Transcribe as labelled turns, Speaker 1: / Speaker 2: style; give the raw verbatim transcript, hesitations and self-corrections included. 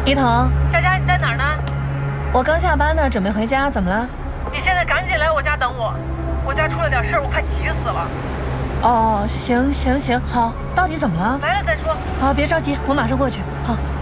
Speaker 1: 一彤，
Speaker 2: 佳佳，你在哪儿呢？
Speaker 1: 我刚下班呢，准备回家，怎么了？
Speaker 2: 你现在赶紧来我家等我，我家出了点事儿，我快急死了。
Speaker 1: 哦，行行行，好，到底怎么了？
Speaker 2: 来了再说。
Speaker 1: 好，别着急，我马上过去。好。